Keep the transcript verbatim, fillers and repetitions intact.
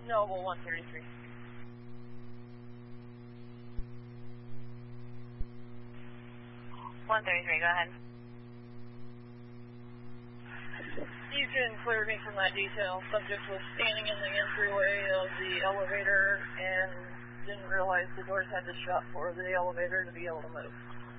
Noble one thirty-three. one thirty-three, go ahead. You can clear me from that detail. Subject was standing in the entryway of the elevator and didn't realize the doors had to shut for the elevator to be able to move.